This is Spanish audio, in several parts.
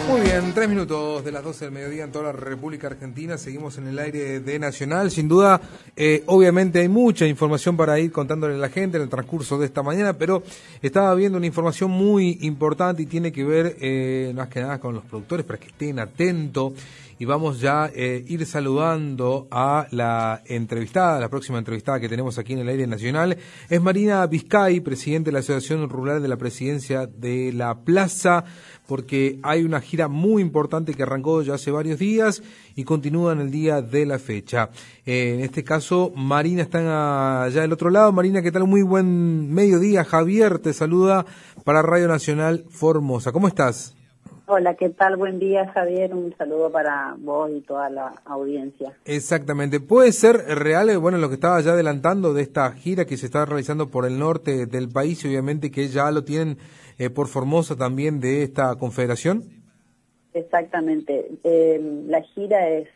Muy bien, 3 minutos de las 12 del mediodía en toda la República Argentina. Seguimos en el aire de Nacional. Sin duda, obviamente hay mucha información para ir contándole a la gente en el transcurso de esta mañana, pero estaba viendo una información muy importante y tiene que ver más que nada con los productores para que estén atentos. Y vamos ya a ir saludando a la entrevistada, la próxima entrevistada que tenemos aquí en el aire nacional. Es Marina Vizcay, presidente de la Asociación Rural de la Presidencia de la Plaza, porque hay una gira muy importante que arrancó ya hace varios días y continúa en el día de la fecha. En este caso, Marina está allá del otro lado. Marina, ¿qué tal? Muy buen mediodía. Javier te saluda para Radio Nacional Formosa. ¿Cómo estás? Hola, ¿qué tal? Buen día, Javier. Un saludo para vos y toda la audiencia. Exactamente. ¿Puede ser real, bueno, lo que estaba ya adelantando de esta gira que se está realizando por el norte del país y obviamente que ya lo tienen por Formosa también de esta confederación? Exactamente. La gira es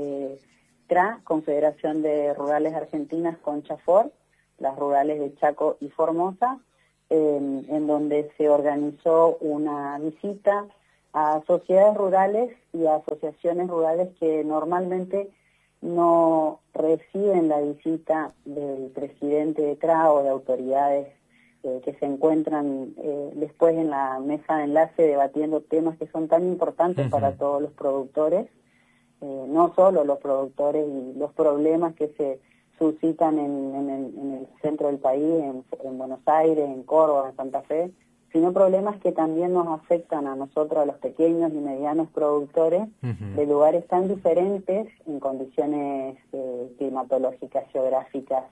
CRA, Confederación de Rurales Argentinas con CHAFOR, las rurales de Chaco y Formosa, en donde se organizó una visita a sociedades rurales y a asociaciones rurales que normalmente no reciben la visita del presidente de CRA o de autoridades que se encuentran después en la mesa de enlace debatiendo temas que son tan importantes para todos los productores, no solo los productores y los problemas que se suscitan en el centro del país, en Buenos Aires, en Córdoba, en Santa Fe, sino problemas que también nos afectan a nosotros, a los pequeños y medianos productores, de lugares tan diferentes, en condiciones climatológicas, geográficas,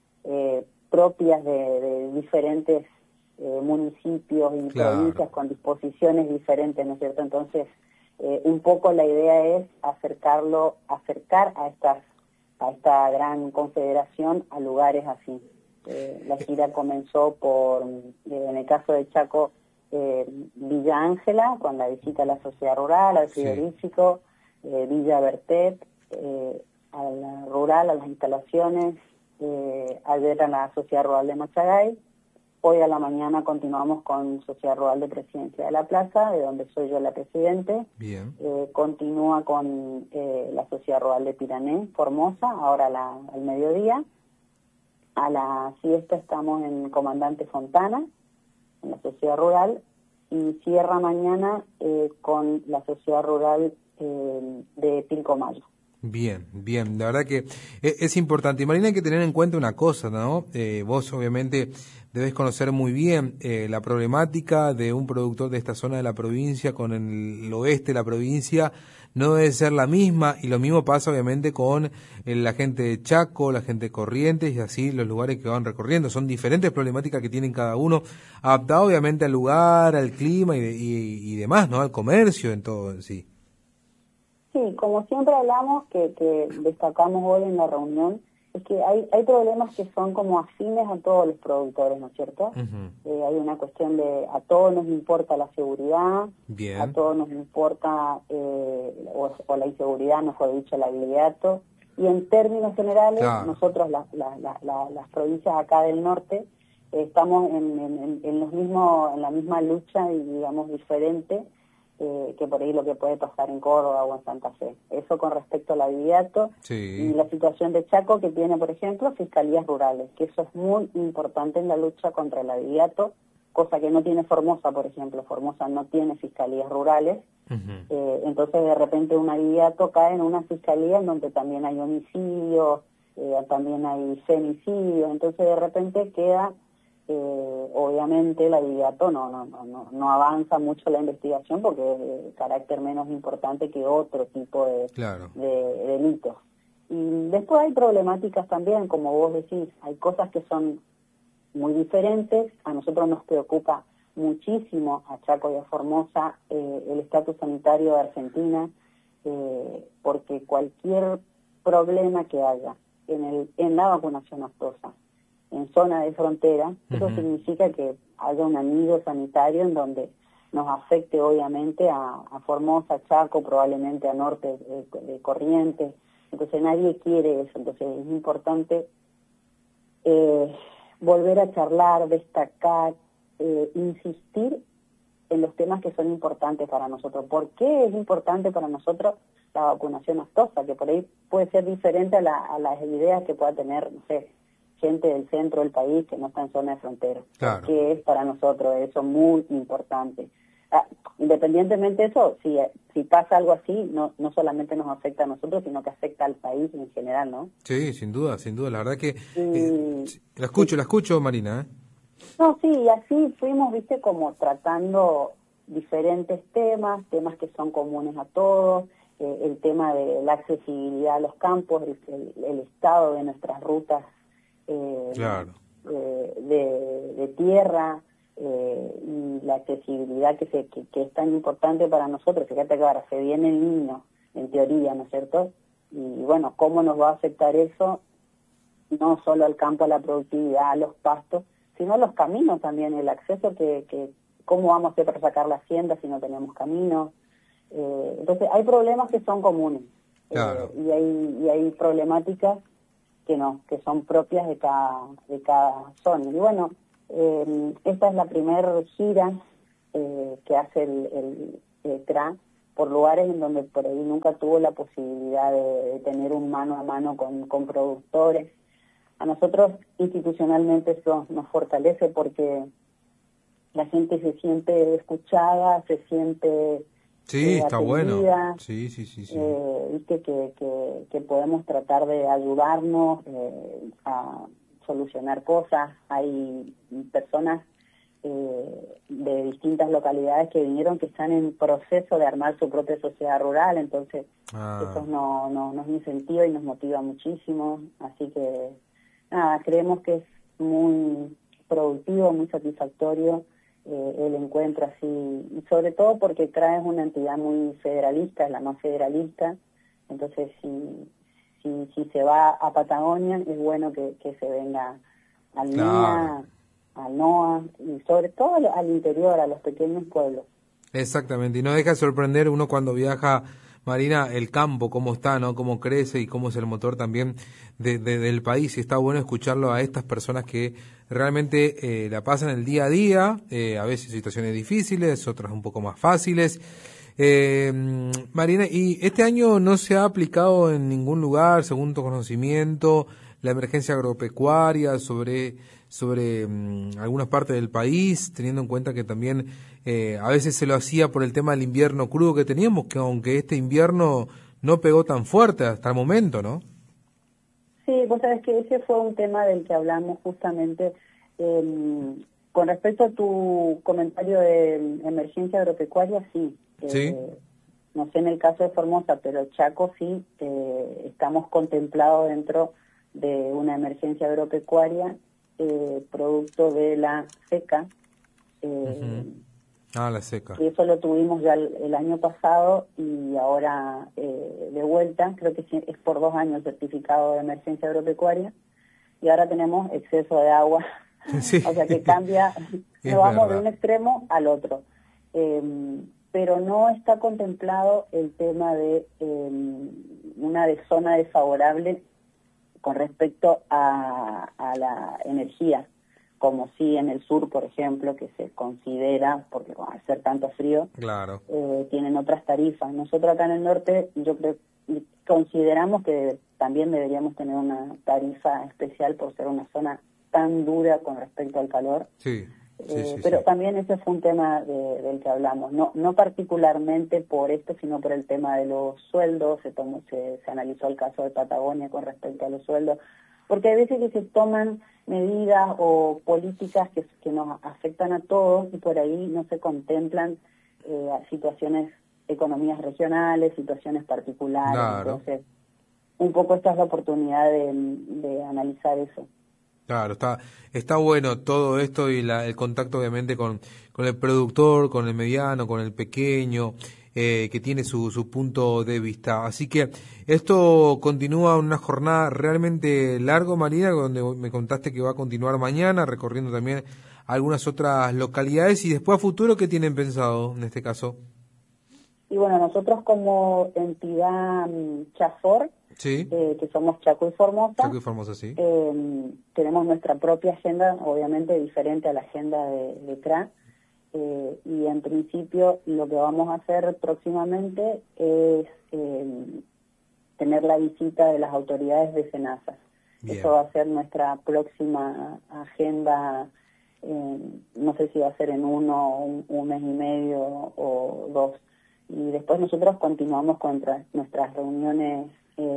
propias de diferentes municipios y provincias con disposiciones diferentes, ¿no es cierto? Entonces, un poco la idea es acercar a esta gran confederación a lugares así. La gira comenzó por, en el caso de Chaco, Villa Ángela, con la visita a la sociedad rural, al frigorífico, Villa Bertet, a la rural, a las instalaciones, ayer a la sociedad rural de Machagay. Hoy a la mañana continuamos con Sociedad Rural de Presidencia de la Plaza, de donde soy yo la presidente. Bien. Continúa con la Sociedad Rural de Pirané, Formosa, ahora al mediodía. A la siesta estamos en Comandante Fontana, en la Sociedad Rural, y cierra mañana con la Sociedad Rural de Pilcomayo. Bien, bien, la verdad que es importante. Y Marina, hay que tener en cuenta una cosa, ¿no? Vos obviamente debes conocer muy bien la problemática de un productor de esta zona de la provincia con el oeste de la provincia, no debe ser la misma, y lo mismo pasa obviamente con la gente de Chaco, la gente de Corrientes y así los lugares que van recorriendo. Son diferentes problemáticas que tienen cada uno, adaptado obviamente al lugar, al clima y demás, ¿no? Al comercio, en todo en sí. Sí, como siempre hablamos, que destacamos hoy en la reunión, es que hay problemas que son como afines a todos los productores, ¿no es cierto? Hay una cuestión de, a todos nos importa la seguridad, Bien. a todos nos importa, o la inseguridad, mejor dicho, el agliato, y en términos generales, nosotros las provincias acá del norte, estamos en la misma lucha y digamos diferente, que por ahí lo que puede pasar en Córdoba o en Santa Fe. Eso con respecto al agliato y la situación de Chaco, que tiene, por ejemplo, fiscalías rurales, que eso es muy importante en la lucha contra el agliato, cosa que no tiene Formosa, por ejemplo. Formosa no tiene fiscalías rurales, entonces de repente un agliato cae en una fiscalía en donde también hay homicidios, también hay femicidios, entonces de repente queda... obviamente el agliato no avanza mucho la investigación porque es de carácter menos importante que otro tipo de delitos. Y después hay problemáticas también, como vos decís, hay cosas que son muy diferentes. A nosotros nos preocupa muchísimo, a Chaco y a Formosa, el estatus sanitario de Argentina, porque cualquier problema que haya en la vacunación aftosa, en zona de frontera, eso significa que haya un anillo sanitario en donde nos afecte obviamente a Formosa, Chaco, probablemente a norte de Corrientes. Entonces nadie quiere eso. Entonces es importante volver a charlar, destacar, insistir en los temas que son importantes para nosotros. ¿Por qué es importante para nosotros la vacunación aftosa? Que por ahí puede ser diferente a las ideas que pueda tener, no sé, gente del centro del país que no está en zona de frontera. Claro. Que es para nosotros eso muy importante. Independientemente de eso, si pasa algo así, no solamente nos afecta a nosotros, sino que afecta al país en general, ¿no? Sí, sin duda, la verdad que la escucho, Marina, ¿eh? No, sí, y así fuimos, viste, como tratando diferentes temas que son comunes a todos, el tema de la accesibilidad a los campos, el estado de nuestras rutas Claro. de tierra, y la accesibilidad que es tan importante para nosotros. Fíjate que ahora se viene el niño, en teoría, ¿no es cierto? Y bueno, ¿cómo nos va a afectar eso? No solo al campo, a la productividad, a los pastos, sino a los caminos también, el acceso ¿cómo vamos a hacer para sacar la hacienda si no tenemos caminos? Entonces hay problemas que son comunes, claro. y hay problemáticas que son propias de cada zona. Y bueno, esta es la primera gira que hace el TRA por lugares en donde por ahí nunca tuvo la posibilidad de tener un mano a mano con productores. A nosotros institucionalmente eso nos fortalece porque la gente se siente escuchada, se siente sí, está atendida, bueno. Sí. Viste que podemos tratar de ayudarnos a solucionar cosas. Hay personas de distintas localidades que vinieron que están en proceso de armar su propia sociedad rural, entonces eso nos incentiva y nos motiva muchísimo, así que nada, creemos que es muy productivo, muy satisfactorio el encuentro así, y sobre todo porque CRA es una entidad muy federalista, es la más federalista, entonces si se va a Patagonia es bueno que se venga al NIA, al NOA y sobre todo al interior, a los pequeños pueblos. Exactamente, y no deja de sorprender uno cuando viaja, Marina, el campo, cómo está, ¿no? Cómo crece y cómo es el motor también del país. Y está bueno escucharlo a estas personas que realmente la pasan el día a día, a veces situaciones difíciles, otras un poco más fáciles. Marina, ¿y este año no se ha aplicado en ningún lugar, según tu conocimiento, la emergencia agropecuaria sobre algunas partes del país, teniendo en cuenta que también a veces se lo hacía por el tema del invierno crudo que teníamos, que aunque este invierno no pegó tan fuerte hasta el momento, ¿no? Sí, vos sabés que ese fue un tema del que hablamos justamente. Con respecto a tu comentario de emergencia agropecuaria, sí. Sí. No sé en el caso de Formosa, pero Chaco sí, estamos contemplados dentro de una emergencia agropecuaria producto de la seca. La seca. Y eso lo tuvimos ya el año pasado y ahora de vuelta, creo que es por 2 años certificado de emergencia agropecuaria y ahora tenemos exceso de agua, sí. O sea que cambia, nos vamos de un extremo al otro. Pero no está contemplado el tema de una zona desfavorable con respecto a la energía, como si en el sur, por ejemplo, que se considera, porque al ser tanto frío, claro, tienen otras tarifas. Nosotros acá en el norte, consideramos que también deberíamos tener una tarifa especial por ser una zona tan dura con respecto al calor. Sí. Pero también ese fue un tema del que hablamos, no particularmente por esto, sino por el tema de los sueldos. Se analizó el caso de Patagonia con respecto a los sueldos, porque hay veces que se toman medidas o políticas que nos afectan a todos y por ahí no se contemplan situaciones, economías regionales, situaciones particulares. Claro. Entonces, un poco esta es la oportunidad de analizar eso. Claro, está bueno todo esto y el contacto obviamente con el productor, con el mediano, con el pequeño, que tiene su punto de vista. Así que esto continúa una jornada realmente largo, Marina, donde me contaste que va a continuar mañana, recorriendo también algunas otras localidades. Y después a futuro, ¿qué tienen pensado en este caso? Y bueno, nosotros como entidad Chafor, sí, que somos Chaco y Formosa, sí. Tenemos nuestra propia agenda, obviamente diferente a la agenda de CRA, y en principio lo que vamos a hacer próximamente es tener la visita de las autoridades de SENASA. Bien. Eso va a ser nuestra próxima agenda, no sé si va a ser en un mes y medio o 2. Y después nosotros continuamos con nuestras reuniones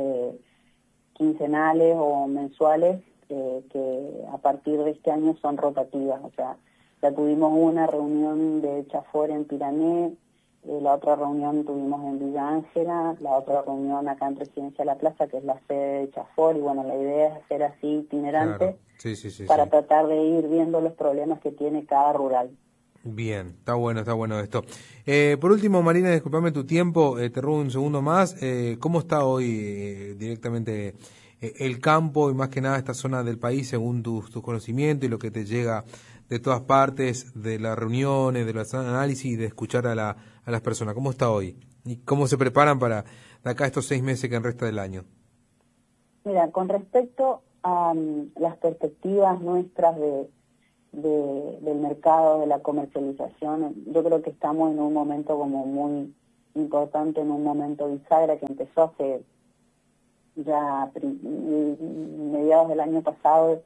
quincenales o mensuales, que a partir de este año son rotativas. O sea, ya tuvimos una reunión de Chaffor en Pirané, la otra reunión tuvimos en Villa Ángela, la otra reunión acá en Presidencia de la Plaza, que es la sede de Chaffor, y bueno, la idea es hacer así itinerante, claro. Sí, para tratar de ir viendo los problemas que tiene cada rural. Bien, está bueno esto. Por último, Marina, discúlpame tu tiempo, te robo un segundo más. ¿Cómo está hoy directamente el campo y más que nada esta zona del país según tus conocimientos y lo que te llega de todas partes, de las reuniones, de los análisis y de escuchar a las personas? ¿Cómo está hoy? ¿Y cómo se preparan para de acá estos 6 meses que resta del año? Mira, con respecto a las perspectivas nuestras del mercado, de la comercialización, yo creo que estamos en un momento como muy importante, en un momento bisagra que empezó hace ya mediados del año pasado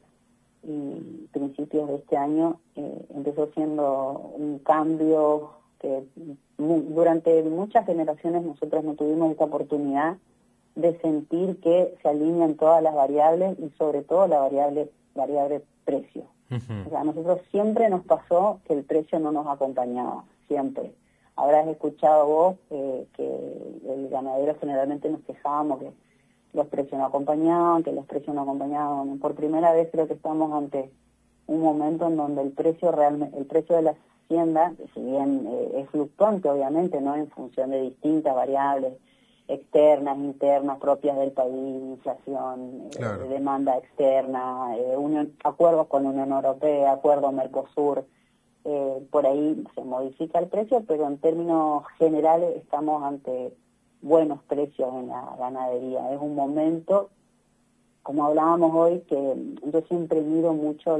y principios de este año. Empezó siendo un cambio que durante muchas generaciones nosotros no tuvimos esta oportunidad de sentir que se alinean todas las variables y sobre todo la variable precio. O sea, a nosotros siempre nos pasó que el precio no nos acompañaba, siempre. Habrás escuchado vos que el ganadero generalmente nos quejábamos que los precios no acompañaban, Por primera vez creo que estamos ante un momento en donde el precio de la hacienda, si bien es fluctuante obviamente, ¿no?, en función de distintas variables externas, internas, propias del país, inflación, claro, demanda externa, acuerdos con la Unión Europea, acuerdo Mercosur, por ahí se modifica el precio, pero en términos generales estamos ante buenos precios en la ganadería. Es un momento, como hablábamos hoy, que yo siempre miro mucho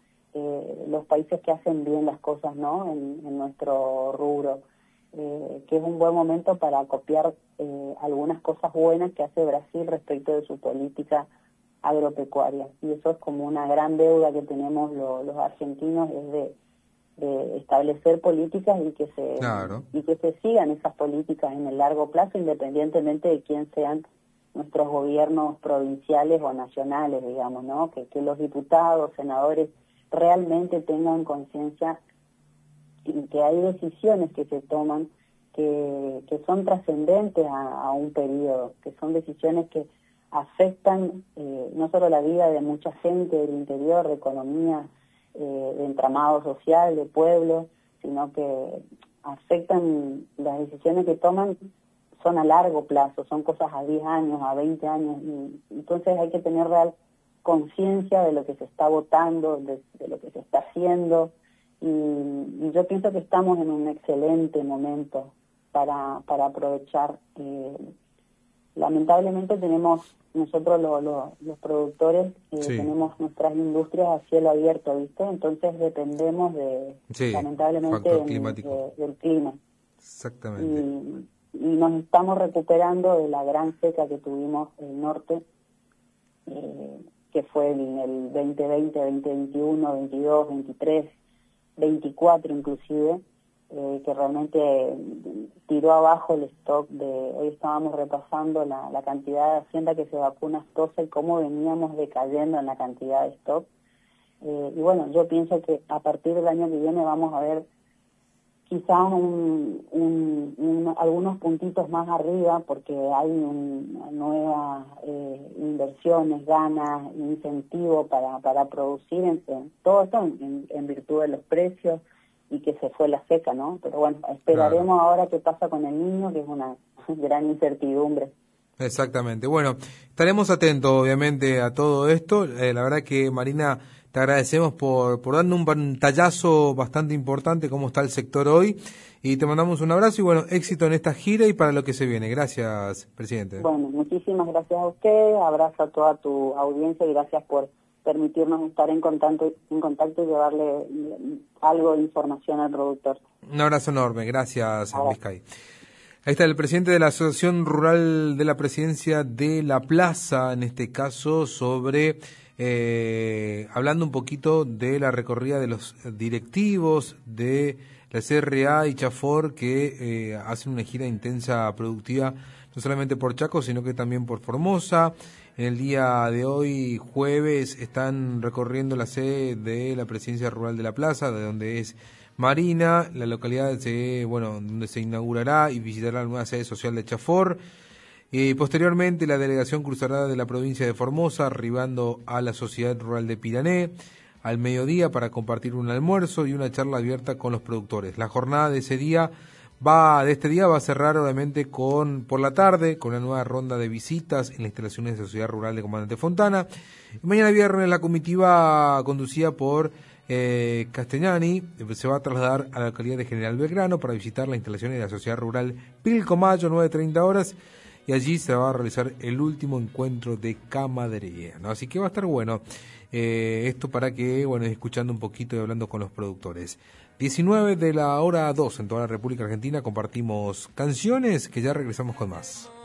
los países que hacen bien las cosas, ¿no?, en nuestro rubro, que es un buen momento para copiar algunas cosas buenas que hace Brasil respecto de su política agropecuaria. Y eso es como una gran deuda que tenemos los argentinos, es de establecer políticas y que se sigan esas políticas en el largo plazo, independientemente de quién sean nuestros gobiernos provinciales o nacionales, digamos, ¿no? Que los diputados, senadores realmente tengan conciencia y que hay decisiones que se toman que son trascendentes a un periodo, que son decisiones que afectan no solo la vida de mucha gente del interior, de economía, de entramado social, de pueblo, sino que afectan, las decisiones que toman son a largo plazo, son cosas a 10 años, a 20 años, y entonces hay que tener real conciencia de lo que se está votando, de lo que se está haciendo, y yo pienso que estamos en un excelente momento para aprovechar. Lamentablemente tenemos, nosotros los productores, tenemos nuestras industrias a cielo abierto, ¿viste? Entonces dependemos lamentablemente del clima. Exactamente. Y nos estamos recuperando de la gran seca que tuvimos en el norte, que fue en el 2020, 2021, 22, 23, 24 inclusive, que realmente tiró abajo el stock hoy estábamos repasando la cantidad de hacienda que se vacuna aftosa y cómo veníamos decayendo en la cantidad de stock. Y bueno, yo pienso que a partir del año que viene vamos a ver quizás algunos puntitos más arriba, porque hay nuevas inversiones, ganas, incentivo para producir, todo esto en virtud de los precios y que se fue la seca, ¿no? Pero bueno, esperaremos ahora qué pasa con el Niño, que es una gran incertidumbre. Exactamente. Bueno, estaremos atentos, obviamente, a todo esto. La verdad que, Marina, te agradecemos por darnos un pantallazo bastante importante cómo está el sector hoy, y te mandamos un abrazo y, bueno, éxito en esta gira y para lo que se viene. Gracias, presidente. Bueno, muchísimas gracias a usted, abrazo a toda tu audiencia y gracias por permitirnos estar en contacto y llevarle algo de información al productor. Un abrazo enorme, gracias, Vizcay. Ahí está el presidente de la Asociación Rural de la Presidencia de La Plaza, en este caso, sobre hablando un poquito de la recorrida de los directivos de la CRA y Chafor, que hacen una gira intensa productiva, no solamente por Chaco, sino que también por Formosa. En el día de hoy, jueves, están recorriendo la sede de la Presidencia Rural de La Plaza, de donde es Marina, la localidad donde se inaugurará y visitará la nueva sede social de Chafor. Posteriormente, la delegación cruzará de la provincia de Formosa, arribando a la Sociedad Rural de Pirané al mediodía para compartir un almuerzo y una charla abierta con los productores. La jornada de este día va a cerrar obviamente por la tarde con una nueva ronda de visitas en las instalaciones de la Sociedad Rural de Comandante Fontana. Y mañana viernes la comitiva conducida por Castellani se va a trasladar a la localidad de General Belgrano para visitar las instalaciones de la Sociedad Rural Pilcomayo, 9:30 horas, y allí se va a realizar el último encuentro de camaradería, ¿no? Así que va a estar bueno esto para que, escuchando un poquito y hablando con los productores. 19 de la hora 2 en toda la República Argentina, compartimos canciones, que ya regresamos con más.